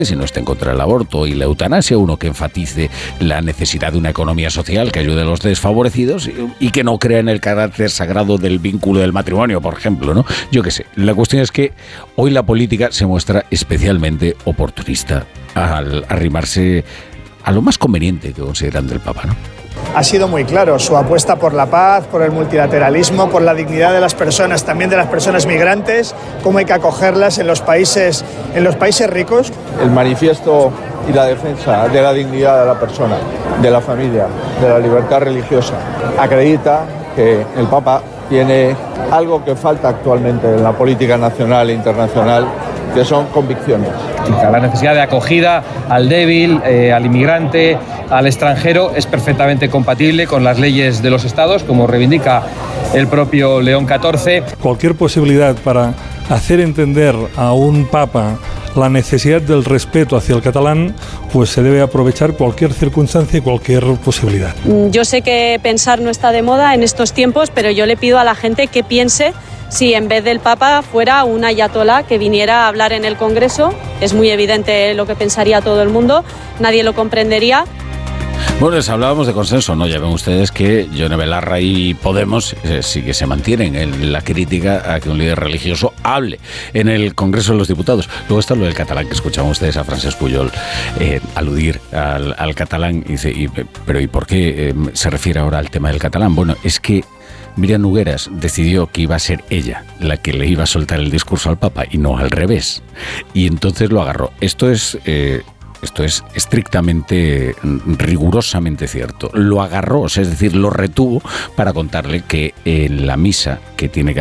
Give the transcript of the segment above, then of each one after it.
si no esté en contra del aborto y la eutanasia, uno que enfatice la necesidad de una economía social que ayude a los desfavorecidos y que no crea en el carácter sagrado del vínculo del matrimonio, por ejemplo, ¿no? Yo qué sé. La cuestión es que hoy la política se muestra especialmente oportunista al arrimarse a lo más conveniente que consideran del Papa, ¿no? Ha sido muy claro su apuesta por la paz, por el multilateralismo, por la dignidad de las personas, también de las personas migrantes, cómo hay que acogerlas en los países ricos. El manifiesto y la defensa de la dignidad de la persona, de la familia, de la libertad religiosa, acredita que el Papa tiene algo que falta actualmente en la política nacional e internacional, que son convicciones. La necesidad de acogida al débil, al inmigrante, al extranjero, es perfectamente compatible con las leyes de los estados, como reivindica el propio León XIV. Cualquier posibilidad para hacer entender a un papa la necesidad del respeto hacia el catalán, pues se debe aprovechar cualquier circunstancia y cualquier posibilidad. Yo sé que pensar no está de moda en estos tiempos, pero yo le pido a la gente que piense si en vez del Papa fuera un ayatolá que viniera a hablar en el Congreso. Es muy evidente lo que pensaría todo el mundo, nadie lo comprendería. Bueno, les hablábamos de consenso, ¿no? Ya ven ustedes que Yone Belarra y Podemos sí que se mantienen en la crítica a que un líder religioso hable en el Congreso de los Diputados. Luego está lo del catalán, que escuchamos ustedes a Francesc Pujol aludir al catalán. Y dice, pero ¿y por qué se refiere ahora al tema del catalán? Bueno, es que Míriam Nogueras decidió que iba a ser ella la que le iba a soltar el discurso al Papa y no al revés. Y entonces lo agarró. Esto es estrictamente, rigurosamente cierto. Lo agarró, es decir, lo retuvo para contarle que en la misa que tiene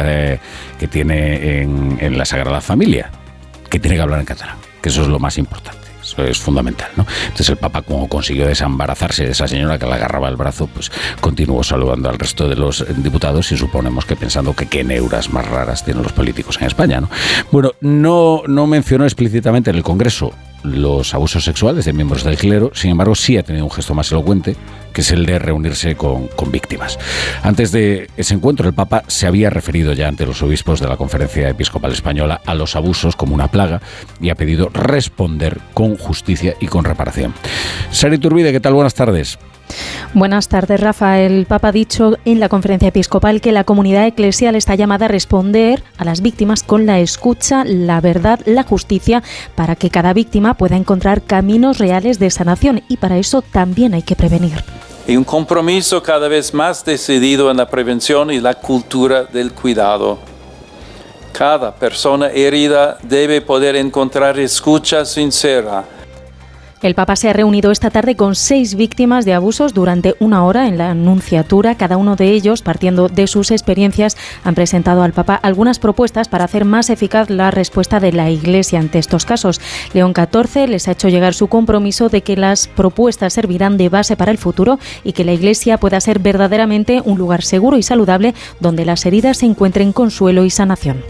en la Sagrada Familia, que tiene que hablar en catalán, que eso es lo más importante. Eso es fundamental, ¿no? Entonces el Papa, como consiguió desembarazarse de esa señora que le agarraba el brazo, pues continuó saludando al resto de los diputados y suponemos que pensando que qué neuras más raras tienen los políticos en España, ¿no? Bueno, no mencionó explícitamente en el Congreso los abusos sexuales de miembros del clero, sin embargo sí ha tenido un gesto más elocuente, que es el de reunirse con víctimas. Antes de ese encuentro, el Papa se había referido ya ante los obispos de la Conferencia Episcopal Española a los abusos como una plaga y ha pedido responder con justicia y con reparación. Sara Iturbide, ¿qué tal? Buenas tardes. Buenas tardes, Rafa. El Papa ha dicho en la Conferencia Episcopal que la comunidad eclesial está llamada a responder a las víctimas con la escucha, la verdad, la justicia, para que cada víctima pueda encontrar caminos reales de sanación, y para eso también hay que prevenir. Y un compromiso cada vez más decidido en la prevención y la cultura del cuidado. Cada persona herida debe poder encontrar escucha sincera. El Papa se ha reunido esta tarde con 6 víctimas de abusos durante 1 hora en la Nunciatura. Cada uno de ellos, partiendo de sus experiencias, han presentado al Papa algunas propuestas para hacer más eficaz la respuesta de la Iglesia ante estos casos. León XIV les ha hecho llegar su compromiso de que las propuestas servirán de base para el futuro y que la Iglesia pueda ser verdaderamente un lugar seguro y saludable donde las heridas se encuentren consuelo y sanación.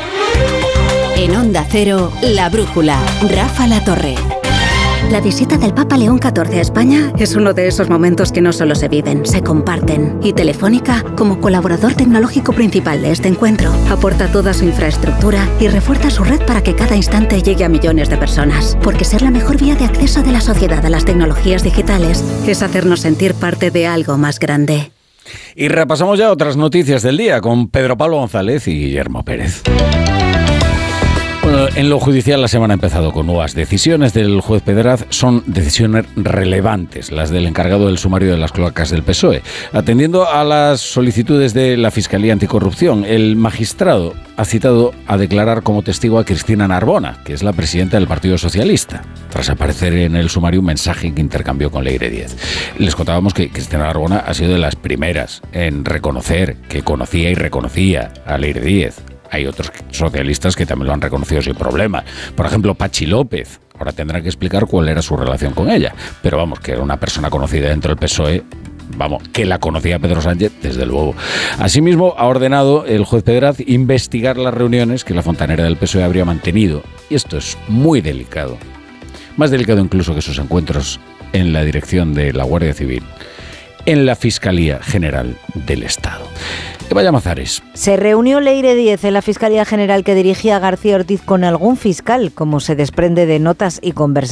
En Onda Cero, La Brújula, Rafa Latorre. La visita del Papa León XIV a España es uno de esos momentos que no solo se viven, se comparten. Y Telefónica, como colaborador tecnológico principal de este encuentro, aporta toda su infraestructura y refuerza su red para que cada instante llegue a millones de personas. Porque ser la mejor vía de acceso de la sociedad a las tecnologías digitales es hacernos sentir parte de algo más grande. Y repasamos ya otras noticias del día con Pedro Pablo González y Guillermo Pérez. Bueno, en lo judicial la semana ha empezado con nuevas decisiones del juez Pedraz. Son decisiones relevantes, las del encargado del sumario de las cloacas del PSOE. Atendiendo a las solicitudes de la Fiscalía Anticorrupción, el magistrado ha citado a declarar como testigo a Cristina Narbona, que es la presidenta del Partido Socialista, tras aparecer en el sumario un mensaje que intercambió con Leire Díez. Les contábamos que Cristina Narbona ha sido de las primeras en reconocer que conocía y reconocía a Leire Díez. Hay otros socialistas que también lo han reconocido sin problema. Por ejemplo, Pachi López. Ahora tendrá que explicar cuál era su relación con ella. Pero vamos, que era una persona conocida dentro del PSOE. Vamos, que la conocía Pedro Sánchez, desde luego. Asimismo, ha ordenado el juez Pedraz investigar las reuniones que la fontanera del PSOE habría mantenido. Y esto es muy delicado. Más delicado incluso que sus encuentros en la dirección de la Guardia Civil, en la Fiscalía General del Estado. Eva Llamazares. Se reunió Leire Díez en la Fiscalía General que dirigía García Ortiz con algún fiscal, como se desprende de notas y conversaciones